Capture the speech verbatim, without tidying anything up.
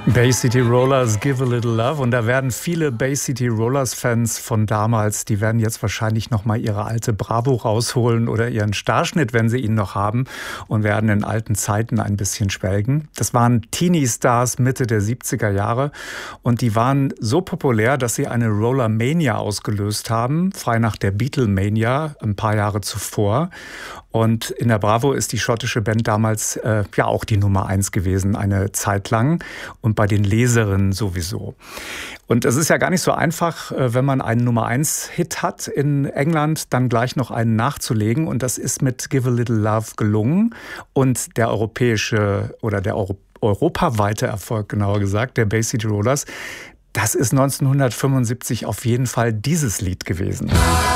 Bay City Rollers, Give a Little Love. Und da werden viele Bay City Rollers Fans von damals, die werden jetzt wahrscheinlich noch mal ihre alte Bravo rausholen oder ihren Starschnitt, wenn sie ihn noch haben, und werden in alten Zeiten ein bisschen schwelgen. Das waren Teenie-Stars Mitte der siebziger Jahre und die waren so populär, dass sie eine Rollermania ausgelöst haben, frei nach der Beatlemania ein paar Jahre zuvor. Und in der Bravo ist die schottische Band damals äh, ja auch die Nummer eins gewesen, eine Zeit lang. Und bei den Leserinnen sowieso. Und es ist ja gar nicht so einfach, wenn man einen Nummer eins Hit hat in England, dann gleich noch einen nachzulegen. Und das ist mit Give a Little Love gelungen. Und der europäische oder der Euro- europaweite Erfolg, genauer gesagt, der Bay City Rollers, das ist neunzehnhundertfünfundsiebzig auf jeden Fall dieses Lied gewesen.